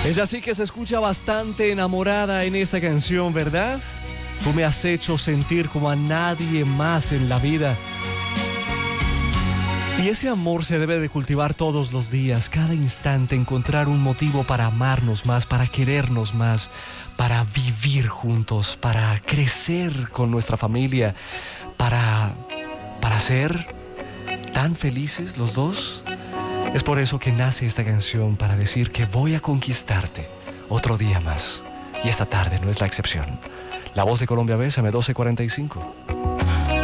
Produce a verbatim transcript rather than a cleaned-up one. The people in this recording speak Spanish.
Ella sí que se escucha bastante enamorada en esta canción, ¿verdad? Tú me has hecho sentir como a nadie más en la vida. Y ese amor se debe de cultivar todos los días, cada instante, encontrar un motivo para amarnos más, para querernos más, para vivir juntos, para crecer con nuestra familia, para, para ser tan felices los dos. Es por eso que nace esta canción, para decir que voy a conquistarte otro día más. Y esta tarde no es la excepción. La Voz de Colombia, Bésame, doce cuarenta y cinco.